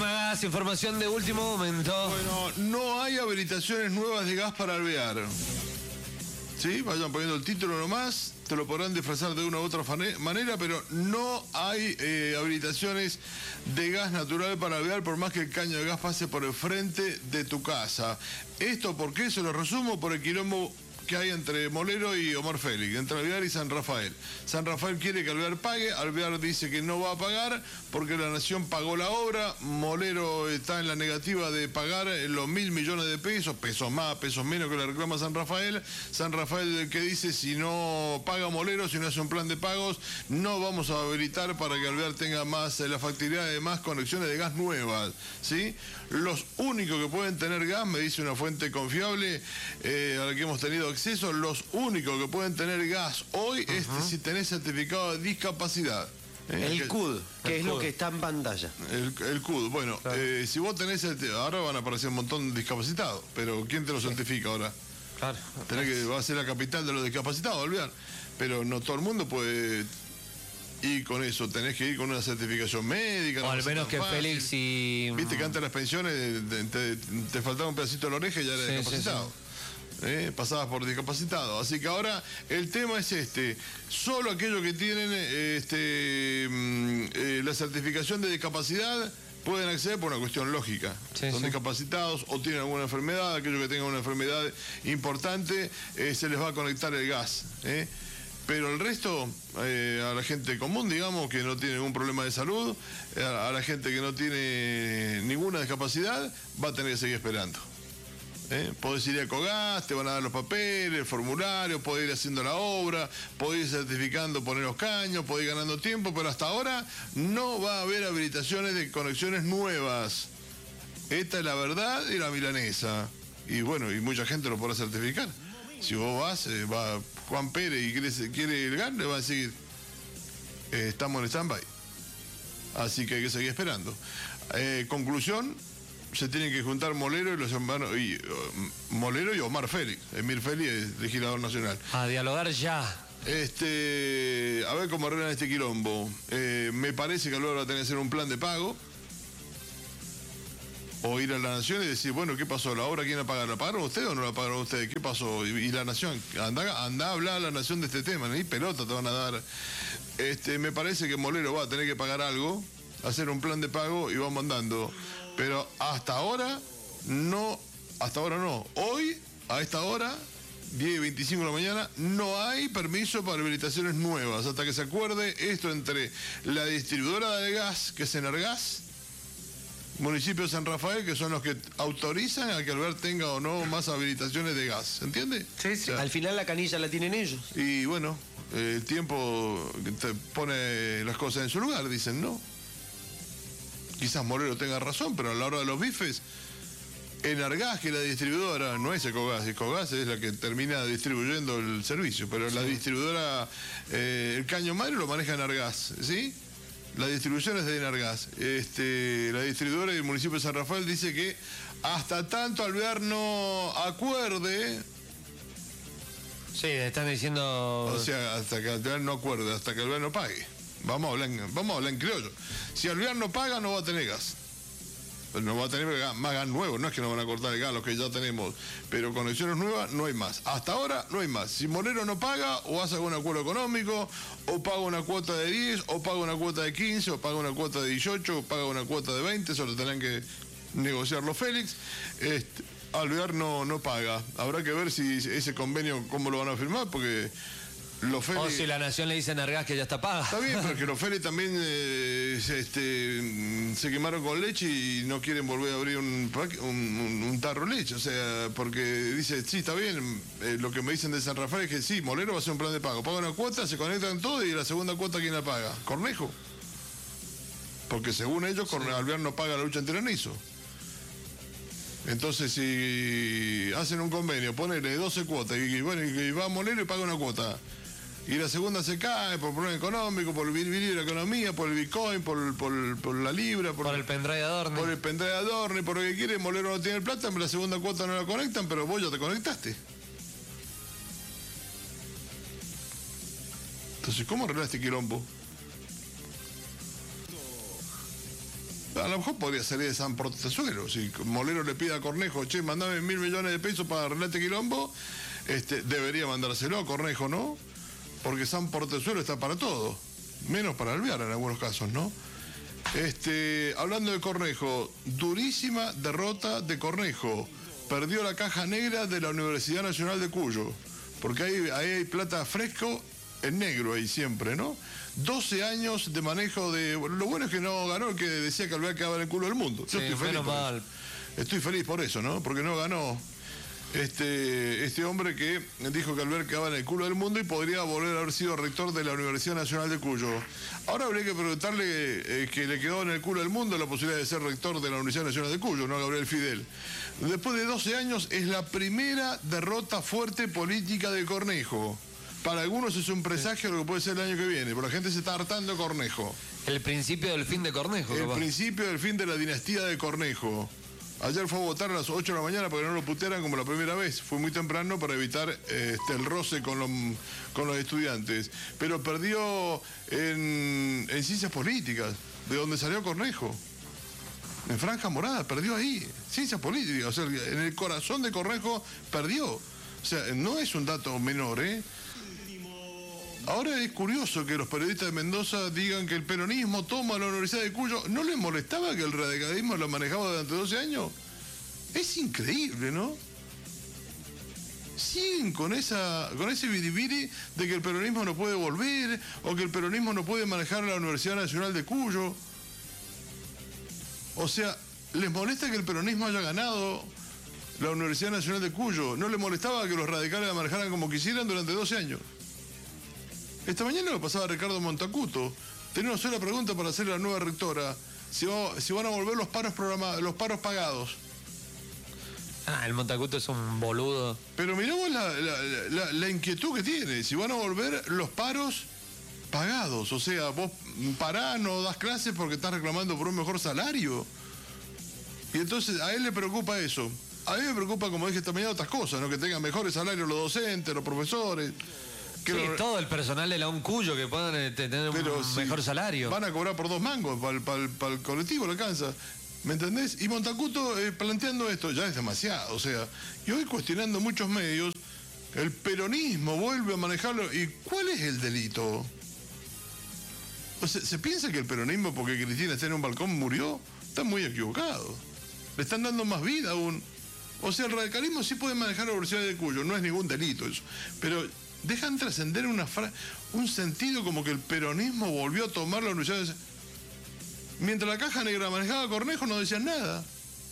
Gas, información de último momento. Bueno, no hay habilitaciones nuevas de gas para Alvear. ¿Sí? Vayan poniendo el título nomás, te lo podrán disfrazar de una u otra manera, pero no hay habilitaciones de gas natural para Alvear, por más que el caño de gas pase por el frente de tu casa. ¿Esto por qué? Se lo resumo por el quilombo que hay entre Molero y Omar Félix, entre Alvear y San Rafael. San Rafael quiere que Alvear pague, Alvear dice que no va a pagar porque la Nación pagó la obra, Molero está en la negativa de pagar los 1.000 millones de pesos, pesos más, pesos menos que le reclama San Rafael que dice si no paga Molero, si no hace un plan de pagos, no vamos a habilitar para que Alvear tenga más la factibilidad de más conexiones de gas nuevas, ¿sí? Los únicos que pueden tener gas, me dice una fuente confiable a la que hemos tenido acceso, los únicos que pueden tener gas hoy es si tenés certificado de discapacidad. El CUD, que es lo que está en pantalla. El CUD, bueno, claro. Si vos tenés, ahora van a aparecer un montón de discapacitados, pero ¿quién te lo certifica ahora? Claro. Va a ser la capital de los discapacitados, olvidar. Pero no todo el mundo puede ir con eso, tenés que ir con una certificación médica. O al menos que fácil. Félix y... Viste que antes las pensiones te faltaba un pedacito de la oreja y ya eras discapacitado. Pasabas por discapacitado. Así que ahora el tema es solo aquellos que tienen la certificación de discapacidad pueden acceder por una cuestión lógica. Son discapacitados o tienen alguna enfermedad, aquellos que tengan una enfermedad importante, se les va a conectar el gas. Pero el resto, a la gente común, digamos, que no tiene ningún problema de salud, a la gente que no tiene ninguna discapacidad, va a tener que seguir esperando. Podés ir a Ecogás, te van a dar los papeles, el formulario, podés ir haciendo la obra, podés ir certificando, poner los caños, podés ir ganando tiempo, pero hasta ahora no va a haber habilitaciones de conexiones nuevas. Esta es la verdad y la milanesa. Y bueno, y mucha gente lo podrá certificar. Si vos vas, va Juan Pérez y quiere el gas, le va a decir, estamos en stand-by. Así que hay que seguir esperando. Conclusión, se tienen que juntar Molero y los hermanos Molero y Omar Félix. Emir Félix es legislador nacional. A dialogar ya. A ver cómo arreglan este quilombo. Me parece que luego va a tener que hacer un plan de pago. O ir a la Nación y decir, bueno, ¿qué pasó? ¿La obra quién la paga? ¿La pagaron ustedes o no la pagaron ustedes? ¿Qué pasó? Y la Nación, anda a hablar a la Nación de este tema, ni pelota te van a dar. Me parece que Molero va a tener que pagar algo, hacer un plan de pago y vamos andando. Pero hasta ahora no. Hoy, a esta hora, 10:25 de la mañana, no hay permiso para habilitaciones nuevas, hasta que se acuerde esto entre la distribuidora de gas, que es Energas, municipio de San Rafael, que son los que autorizan a que Alvear tenga o no más habilitaciones de gas, ¿se entiende? Sí, sí. O sea, al final la canilla la tienen ellos. Y bueno, el tiempo te pone las cosas en su lugar, dicen, ¿no? Quizás Molero tenga razón, pero a la hora de los bifes, Energas, que es la distribuidora, no es Ecogás es la que termina distribuyendo el servicio, pero la distribuidora, el caño madre lo maneja Energas, ¿sí? La distribución es de Energas. La distribuidora del municipio de San Rafael dice que hasta tanto Alvear no acuerde. Sí, están diciendo. O sea, hasta que Alvear no acuerde, hasta que Alvear no pague. Vamos a hablar en criollo. Si Alvear no paga, no va a tener gas. No va a tener más gas nuevo, no es que no van a cortar el gas, los que ya tenemos, pero conexiones nuevas no hay más. Hasta ahora no hay más. Si Molero no paga, o hace algún acuerdo económico, o paga una cuota de 10, o paga una cuota de 15, o paga una cuota de 18, o paga una cuota de 20, eso lo tendrán que negociar los Félix. Alvear no paga. Habrá que ver si ese convenio, cómo lo van a firmar, porque los Félix... O si la Nación le dice a Energas que ya está paga. Está bien, porque los Félix también se quemaron con leche y no quieren volver a abrir un tarro de leche. O sea, porque dice, sí, está bien, lo que me dicen de San Rafael es que sí, Molero va a hacer un plan de pago. Paga una cuota, se conectan todos y la segunda cuota, ¿quién la paga? Cornejo. Porque según ellos, Alvear no paga la lucha antiranizo. Entonces, si hacen un convenio, ponele 12 cuotas y va Molero y paga una cuota. Y la segunda se cae por problema económico, por el vivir la economía, por el Bitcoin, por la libra, por el pendrive de Adorni. Por el pendrive de Adorni, por lo que quiere, Molero no tiene plata, pero la segunda cuota no la conectan, pero vos ya te conectaste. Entonces, ¿cómo arreglaste quilombo? A lo mejor podría salir de San Portezuelo. Si Molero le pide a Cornejo, che, mandame 1.000 millones de pesos para arreglar este quilombo, debería mandárselo a Cornejo, ¿no? Porque San Portezuelo está para todo, menos para Alvear en algunos casos, ¿no? Hablando de Cornejo, durísima derrota de Cornejo. Perdió la caja negra de la Universidad Nacional de Cuyo, porque ahí hay plata fresco en negro ahí siempre, ¿no? 12 años de manejo de... Lo bueno es que no ganó el que decía que Alvear quedaba en el culo del mundo. Yo estoy feliz por eso. Estoy feliz por eso, ¿no? Porque no ganó este hombre que dijo que Alvear quedaba en el culo del mundo y podría volver a haber sido rector de la Universidad Nacional de Cuyo. Ahora habría que preguntarle que le quedó en el culo del mundo la posibilidad de ser rector de la Universidad Nacional de Cuyo, no a Gabriel Fidel. Después de 12 años es la primera derrota fuerte política de Cornejo. Para algunos es un presagio de lo que puede ser el año que viene, pero la gente se está hartando de Cornejo. El principio del fin de Cornejo. El principio del fin de la dinastía de Cornejo. Ayer fue a votar a las 8 de la mañana para que no lo putearan como la primera vez. Fue muy temprano para evitar el roce con los estudiantes. Pero perdió en ciencias políticas, de donde salió Cornejo. En Franja Morada, perdió ahí. Ciencias políticas, o sea, en el corazón de Cornejo perdió. O sea, no es un dato menor, ¿eh? Ahora es curioso que los periodistas de Mendoza digan que el peronismo toma la Universidad de Cuyo. ¿No les molestaba que el radicalismo lo manejaba durante 12 años? Es increíble, ¿no? Siguen con ese biribiri de que el peronismo no puede volver o que el peronismo no puede manejar la Universidad Nacional de Cuyo. O sea, ¿les molesta que el peronismo haya ganado la Universidad Nacional de Cuyo? ¿No les molestaba que los radicales la manejaran como quisieran durante 12 años? Esta mañana lo pasaba Ricardo Montacuto. Tenía una sola pregunta para hacer a la nueva rectora. Si van a volver los paros pagados. El Montacuto es un boludo. Pero mirá vos la inquietud que tiene. Si van a volver los paros pagados. O sea, vos parás, no das clases porque estás reclamando por un mejor salario. Y entonces a él le preocupa eso. A mí me preocupa, como dije esta mañana, otras cosas, ¿no? Que tengan mejores salarios los docentes, los profesores. Sí, todo el personal de la UNCuyo que puedan tener un mejor salario. Van a cobrar por 2 mangos, para el colectivo le alcanza. ¿Me entendés? Y Montacuto planteando esto, ya es demasiado, o sea, y hoy cuestionando muchos medios, el peronismo vuelve a manejarlo. ¿Y cuál es el delito? O sea, ¿se piensa que el peronismo, porque Cristina está en un balcón, murió? Está muy equivocado. Le están dando más vida aún. O sea, el radicalismo sí puede manejar la Universidad de Cuyo, no es ningún delito eso, pero dejan trascender un sentido como que el peronismo volvió a tomar la Universidad de... Mientras la caja negra manejaba a Cornejo no decían nada.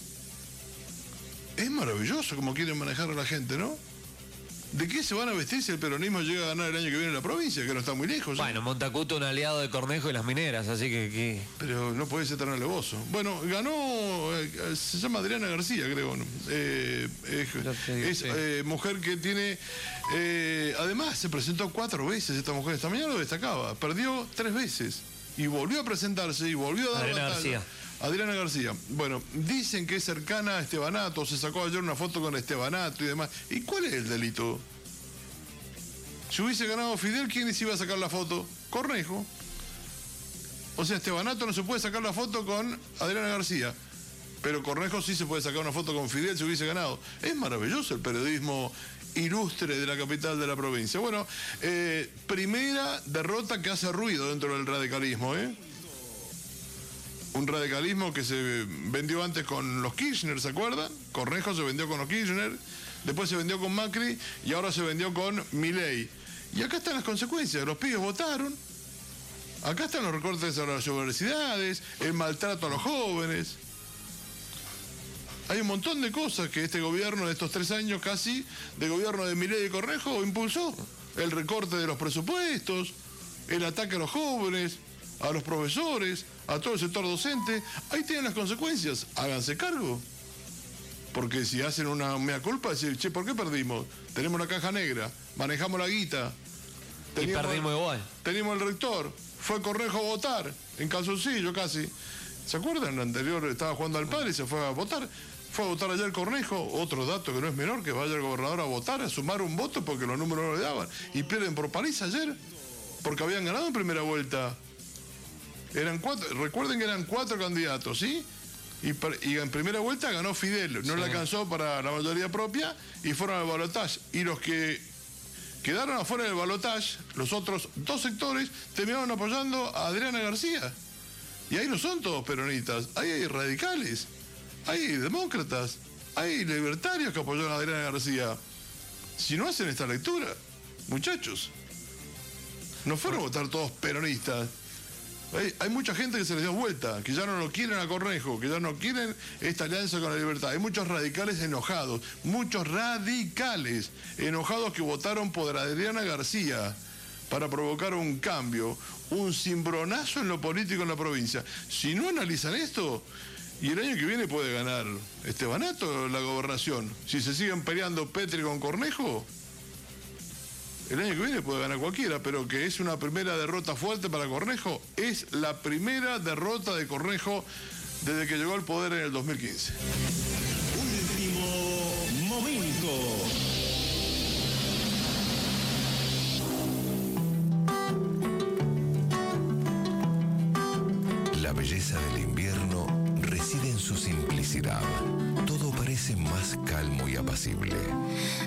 Es maravilloso como quieren manejar a la gente, ¿no? ¿De qué se van a vestir si el peronismo llega a ganar el año que viene en la provincia, que no está muy lejos? Bueno, Montacuto un aliado de Cornejo y las mineras, así que... Pero no puede ser tan alevoso. Bueno, ganó, se llama Adriana García, creo, ¿no? Mujer que tiene... además, se presentó 4 veces esta mujer, esta mañana lo destacaba. Perdió 3 veces. Y volvió a presentarse y volvió a dar batalla. Adriana García. Bueno, dicen que es cercana a Estebanato, se sacó ayer una foto con Estebanato y demás. ¿Y cuál es el delito? Si hubiese ganado Fidel, ¿quién se iba a sacar la foto? Cornejo. O sea, Estebanato no se puede sacar la foto con Adriana García, pero Cornejo sí se puede sacar una foto con Fidel si hubiese ganado. Es maravilloso el periodismo ilustre de la capital de la provincia. Bueno, primera derrota que hace ruido dentro del radicalismo, ¿eh? Un radicalismo que se vendió antes con los Kirchner, ¿se acuerdan? Cornejo se vendió con los Kirchner, después se vendió con Macri y ahora se vendió con Milei. Y acá están las consecuencias, los pibes votaron, acá están los recortes a las universidades, el maltrato a los jóvenes. Hay un montón de cosas que este gobierno, de estos 3 años casi, de gobierno de Milei y Cornejo, impulsó. El recorte de los presupuestos, el ataque a los jóvenes, a los profesores, a todo el sector docente. Ahí tienen las consecuencias. Háganse cargo. Porque si hacen una mea culpa, decir, che, ¿por qué perdimos? Tenemos la caja negra, manejamos la guita. Y perdimos igual. Teníamos el rector, fue Cornejo a votar, en calzoncillo casi. ¿Se acuerdan? El anterior estaba jugando al padre y se fue a votar. Fue a votar ayer Cornejo, otro dato que no es menor, que vaya el gobernador a votar, a sumar un voto porque los números no le daban. Y pierden por paliza ayer, porque habían ganado en primera vuelta. Recuerden que eran 4 candidatos, ¿sí? Y en primera vuelta ganó Fidel, no le alcanzó para la mayoría propia y fueron al balotaje. Y los que quedaron afuera del balotaje, los otros 2 sectores, terminaron apoyando a Adriana García. Y ahí no son todos peronistas, ahí hay radicales, hay demócratas, hay libertarios que apoyaron a Adriana García. Si no hacen esta lectura, muchachos, no fueron a votar todos peronistas. Hay mucha gente que se les dio vuelta, que ya no lo quieren a Cornejo, que ya no quieren esta alianza con la libertad. Hay muchos radicales enojados que votaron por Adriana García para provocar un cambio, un cimbronazo en lo político en la provincia. Si no analizan esto, y el año que viene puede ganar Estebanato la gobernación. Si se siguen peleando Petri con Cornejo, el año que viene puede ganar cualquiera, pero que es una primera derrota fuerte para Cornejo, es la primera derrota de Cornejo desde que llegó al poder en el 2015. Último momento. La belleza del invierno reside en su simplicidad. Todo parece más calmo y apacible.